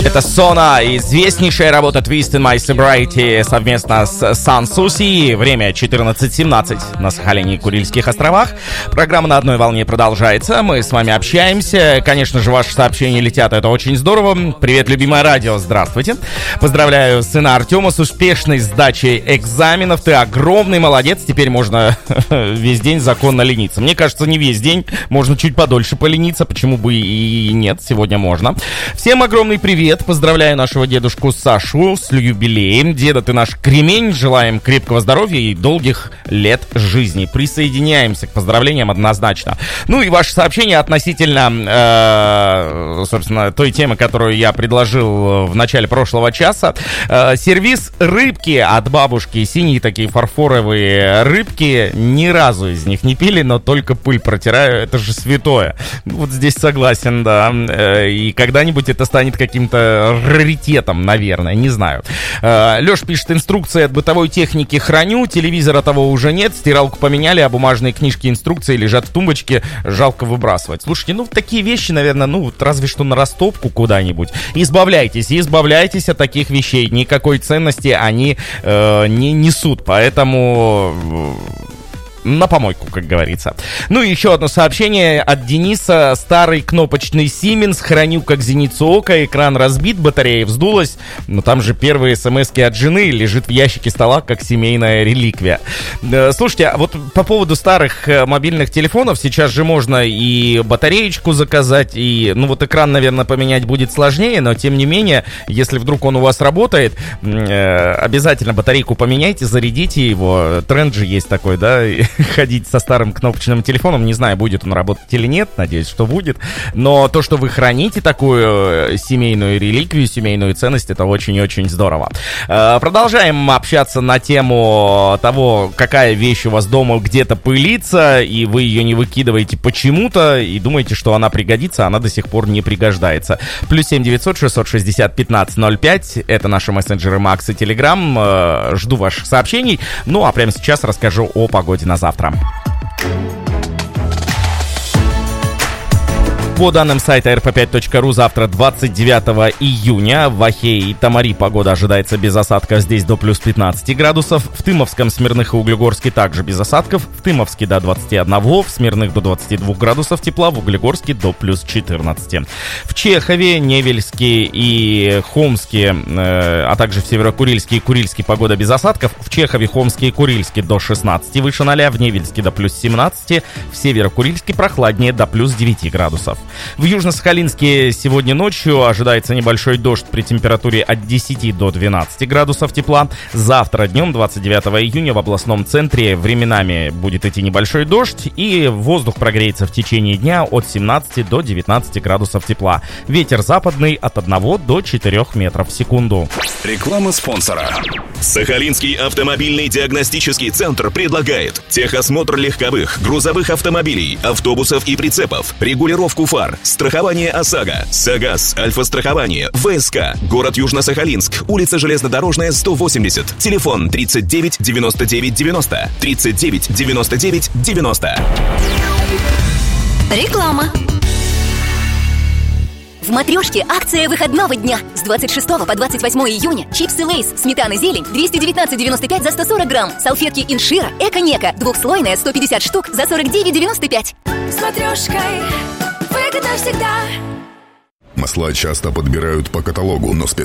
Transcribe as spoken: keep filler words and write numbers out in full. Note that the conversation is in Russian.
Это Sona, известнейшая работа Twist in My Sobriety совместно с Сан Суси. Время четырнадцать семнадцать на Сахалине и Курильских островах. Программа «На одной волне» продолжается. Мы с вами общаемся. Конечно же, ваши сообщения летят. Это очень здорово. Привет, любимое радио. Здравствуйте. Поздравляю сына Артема с успешной сдачей экзаменов. Ты огромный молодец. Теперь можно весь день законно лениться. Мне кажется, не весь день. Можно чуть подольше полениться. Почему бы и нет? Сегодня можно. Всем огромный привет. Поздравляю нашего дедушку Сашу с юбилеем. Деда, ты наш кремень. Желаем крепкого здоровья и долгих лет жизни. Присоединяемся к поздравлениям однозначно. Ну и ваше сообщение относительно, э, собственно, той темы, которую я предложил в начале прошлого часа. Э, сервиз рыбки от бабушки. Синие такие фарфоровые рыбки. Ни разу из них не пили, но только пыль протираю. Это же святое. Вот здесь согласен, да. Э, и когда-нибудь это станет каким-то раритетом, наверное, не знаю. Леш пишет: инструкции от бытовой техники храню, телевизора того уже нет, стиралку поменяли, а бумажные книжки инструкции лежат в тумбочке, жалко выбрасывать. Слушайте, ну такие вещи, наверное, ну разве что на растопку куда-нибудь. Избавляйтесь, избавляйтесь от таких вещей, никакой ценности они э, не несут, поэтому... на помойку, как говорится. Ну и еще одно сообщение от Дениса. Старый кнопочный Siemens, храню как зеницу ока, экран разбит, батарея вздулась, но там же первые смс-ки от жены, лежит в ящике стола как семейная реликвия. Слушайте, а вот по поводу старых мобильных телефонов, сейчас же можно и батареечку заказать, и, ну вот экран, наверное, поменять будет сложнее, но тем не менее, если вдруг он у вас работает, обязательно батарейку поменяйте, зарядите его. Тренд же есть такой, да, ходить со старым кнопочным телефоном. Не знаю, будет он работать или нет, надеюсь, что будет. Но то, что вы храните такую семейную реликвию, семейную ценность, это очень-очень здорово. Продолжаем общаться на тему того, какая вещь у вас дома где-то пылится, и вы ее не выкидываете почему-то, и думаете, что она пригодится, а она до сих пор не пригождается. Плюс семь девятьсот шестьсот шестьдесят пятнадцать ноль пять. Это наши мессенджеры Макс и Телеграм. Жду ваших сообщений. Ну, а прямо сейчас расскажу о погоде на завтра. По данным сайта эр пэ пять точка ру, завтра двадцать девятого июня в Ахее и Тамари погода ожидается без осадков, здесь до плюс пятнадцать градусов. В Тымовском, Смирных и Углегорске также без осадков. В Тымовске до двадцати одного, в Смирных до двадцати двух градусов тепла, в Углегорске до плюс четырнадцати. В Чехове, Невельске и Хомске, э, а также в Северо-Курильске и Курильске погода без осадков. В Чехове, Хомске и Курильске до шестнадцати выше ноля, в Невельске до плюс семнадцати, в Северо-Курильске прохладнее до плюс девяти градусов. В Южно-Сахалинске сегодня ночью ожидается небольшой дождь при температуре от десяти до двенадцати градусов тепла. Завтра днем, двадцать девятого июня, в областном центре временами будет идти небольшой дождь, и воздух прогреется в течение дня от семнадцати до девятнадцати градусов тепла. Ветер западный от одного до четырёх метров в секунду. Реклама спонсора. Сахалинский автомобильный диагностический центр предлагает техосмотр легковых, грузовых автомобилей, автобусов и прицепов, регулировку фар, страхование ОСАГО, САГАС, Альфа-страхование, ВСК, город Южно-Сахалинск, улица Железнодорожная, сто восемьдесят, телефон тридцать девять девяносто девять девяносто, тридцать девять девяносто девять девяносто. Реклама. В «Матрешке» акция выходного дня. С двадцать шестого по двадцать восьмое июня чипсы Лейс, сметана зелень двести девятнадцать девяносто пять за сто сорок грамм. Салфетки Иншира, Эко-Нека, двухслойная, сто пятьдесят штук за сорок девять девяносто пять. С «Матрешкой» выгодно всегда. Масла часто подбирают по каталогу, но спец